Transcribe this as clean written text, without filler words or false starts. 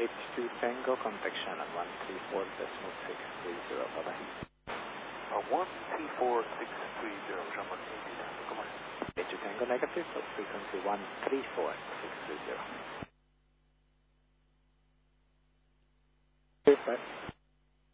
H2 Tango, contact Shannon 134.630, bye-bye. 134.630, Shannon 80, come on. H2 Tango negative, so frequency 134.630. Bye.